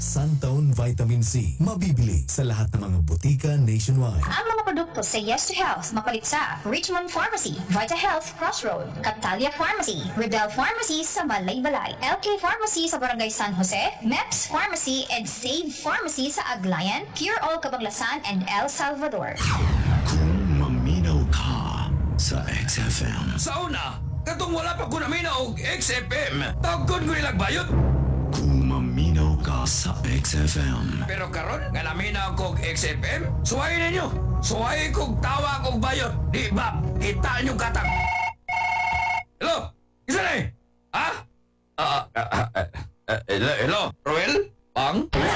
Suntown Vitamin C. Mabibili sa lahat ng mga butika nationwide. Ang mga produkto sa Yes to Health mapalit sa Richmond Pharmacy, VitaHealth Crossroad, Captalia Pharmacy, Rebel Pharmacy sa Malaybalay, LK Pharmacy sa Barangay San Jose, MEPS Pharmacy and Save Pharmacy sa Aglayan, Cure All Cabanglasan and El Salvador. Kung maminaw ka sa XFM. Sa una, katong wala pa ko namin og XFM, tawag ko nilang bayot. Kung maminaw ka sa XFM. Pero karon nga namin ako og XFM, suwayin ninyo. Suwayin kong tawa kong bayot. Di ba, kita nyo katang. Hello? Isa na eh? Ha? Hello? Roel? Pang?